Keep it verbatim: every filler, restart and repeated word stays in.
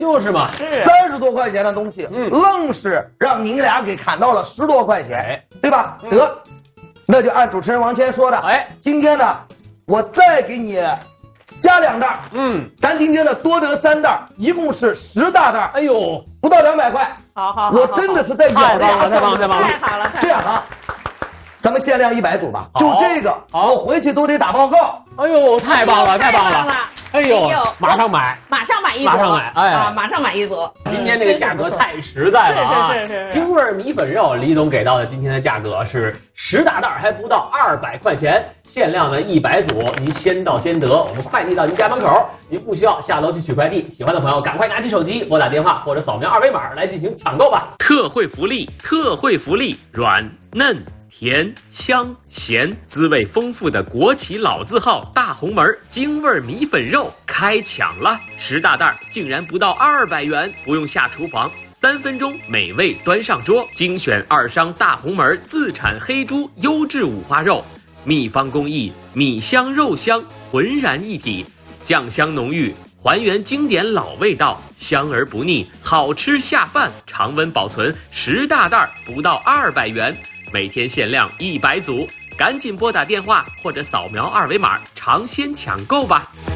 就是嘛， 三十多块钱的东西， 嗯， 愣是让您俩给砍到了十多块钱， 哎、 对吧？ 嗯、 得，那就按主持人王谦说的， 哎， 今天呢，我再给你加两袋， 嗯， 咱今天呢多得三袋，一共是十大袋。 哎呦， 不到两百块。 好好好， 我真的是在咬着牙， 太棒了，太棒了， 太好了， 这样啊，咱们限量一百组吧，就这个，我回去都得打报告。 哎呦，太棒了，太棒了！哎呦，马上买， 马上买一组， 马上买，哎， 啊，马上买一组。 今天这个价格太实在了啊！ 是是是是。 京味米粉肉，李总给到的今天的价格是十大袋还不到二百块钱，限量的一百组，您先到先得，我们快递到您家门口，您不需要下楼去取快递。喜欢的朋友赶快拿起手机拨打电话或者扫描二维码来进行抢购吧！ 特惠福利，特惠福利，软嫩。甜香咸，滋味丰富的国企老字号大红门京味米粉肉开抢了，十大袋竟然不到二百元，不用下厨房，三分钟美味端上桌。精选二商大红门自产黑猪优质五花肉，秘方工艺，米香肉香浑然一体，酱香浓郁，还原经典老味道，香而不腻，好吃下饭，常温保存，十大袋不到二百元。每天限量一百组，赶紧拨打电话或者扫描二维码，尝鲜抢购吧。